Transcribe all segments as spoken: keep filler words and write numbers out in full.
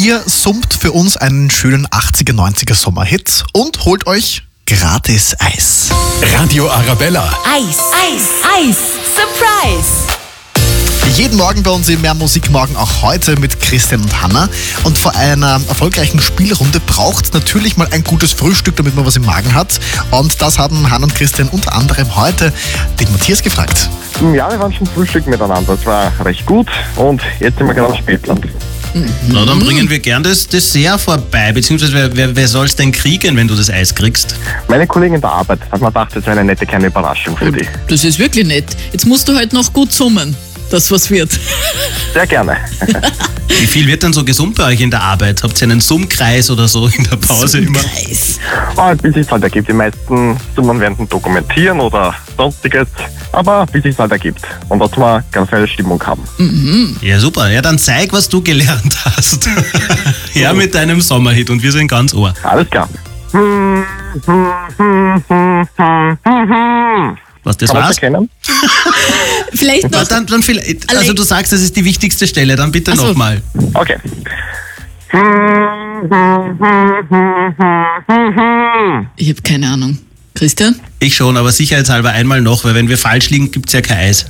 Ihr summt für uns einen schönen achtziger, neunziger Sommerhit und holt euch gratis Eis. Radio Arabella. Eis, Eis, Eis. Surprise! Jeden Morgen bei uns im Mehr Musik Morgen, auch heute mit Christian und Hanna. Und vor einer erfolgreichen Spielrunde braucht es natürlich mal ein gutes Frühstück, damit man was im Magen hat. Und das haben Hanna und Christian unter anderem heute den Matthias gefragt. Ja, wir waren schon Frühstück miteinander. Das war recht gut und jetzt sind wir gerade am Spätland. Na, dann bringen wir gern das Dessert vorbei, beziehungsweise wer, wer, wer soll es denn kriegen, wenn du das Eis kriegst? Meine Kollegin der Arbeit hat mir gedacht, das wäre eine nette kleine Überraschung für dich. Das ist wirklich nett. Jetzt musst du halt noch gut summen, dass was wird. Sehr gerne. Wie viel wird denn so gesummt bei euch in der Arbeit? Habt ihr einen Summkreis oder so in der Pause immer? Kreis. Ah, bis es halt ergibt. Die meisten Summen werden dokumentieren oder sonstiges, aber bis es halt ergibt. Und dass wir ganz eine Stimmung haben. Ja, super. Ja, dann zeig, was du gelernt hast. Ja, mit deinem Sommerhit und wir sind ganz ohr. Alles klar. Was das Kann man war's? das erkennen? Vielleicht Na, noch. dann, dann vielleicht, also Allein- du sagst, das ist die wichtigste Stelle, dann bitte Ach so. nochmal. Okay. Ich habe keine Ahnung. Christian? Ich schon, aber sicherheitshalber einmal noch, weil wenn wir falsch liegen, gibt's ja kein Eis.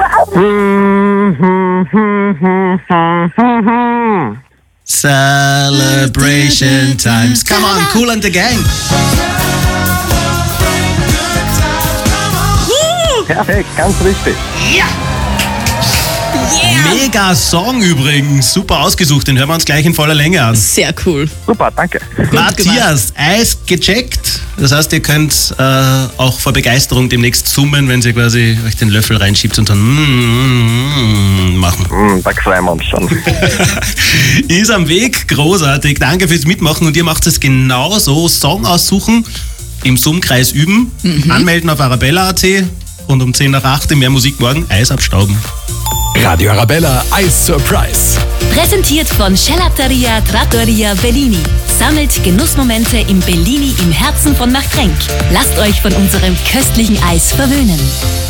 Celebration times. Come on, Kool and the Gang. Perfekt, ganz richtig. Mega Song übrigens. Super ausgesucht, den hören wir uns gleich in voller Länge an. Sehr cool. Super, danke. Matthias, Eis gecheckt. Das heißt, ihr könnt äh, auch vor Begeisterung demnächst summen, wenn ihr quasi euch den Löffel reinschiebt und dann mm, mm, machen. Hm, da freuen wir uns schon. Ist am Weg, großartig. Danke fürs Mitmachen und ihr macht es genauso. Song aussuchen, im Summkreis üben, anmelden auf arabella punkt at und um zehn nach acht im Mehr Musik morgen Eis abstauben. Radio Arabella Eis Surprise. Präsentiert von Gelateria Trattoria Bellini. Sammelt Genussmomente im Bellini im Herzen von Machtrenk. Lasst euch von unserem köstlichen Eis verwöhnen.